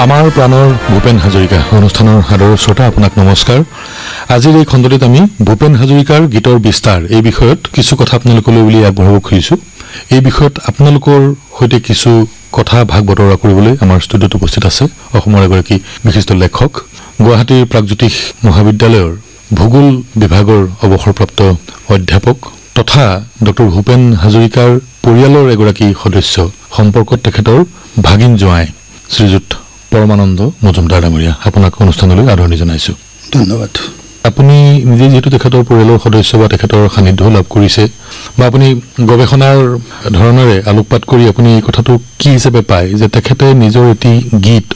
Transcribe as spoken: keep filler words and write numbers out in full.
আমাৰ প্ৰাণৰ ভূপেন হাজৰিকা অনুষ্ঠানৰ সাদৰ শ্ৰোতা আপোনাক নমস্কাৰ। আজিৰ এই খণ্ডটিত আমি ভূপেন হাজৰিকাৰ গীতৰ বিস্তাৰ এই বিষয়ত কিছু কথা আপোনালোকলৈ বুলি আগবঢ়াব খুজিছোঁ। এই বিষয়ত আপোনালোকৰ সৈতে কিছু কথা ভাগ বতৰা কৰিবলৈ আমাৰ ষ্টুডিঅ'ত উপস্থিত আছে অসমৰ এগৰাকী বিশিষ্ট লেখক, গুৱাহাটীৰ প্ৰাগজ্যোতিষ মহাবিদ্যালয়ৰ ভূগোল বিভাগৰ অৱসৰপ্ৰাপ্ত অধ্যাপক তথা ডক্টৰ ভূপেন হাজৰিকাৰ পৰিয়ালৰ এগৰাকী সদস্য, সম্পৰ্কত তেখেতৰ ভাগিন জোঁৱাই শ্ৰীযুত পৰমানন্দ মজুমদাৰ ডাঙৰীয়া, আপোনাক অনুষ্ঠানলৈ আদৰণি জনাইছোঁ। ধন্যবাদ। আপুনি নিজে যিহেতু তেখেতৰ পৰিয়ালৰ সদস্য বা তেখেতৰ সান্নিধ্য লাভ কৰিছে বা আপুনি গৱেষণাৰ ধৰণেৰে আলোকপাত কৰি আপুনি এই কথাটো কি হিচাপে পায় যে তেখেতে নিজৰ এটি গীত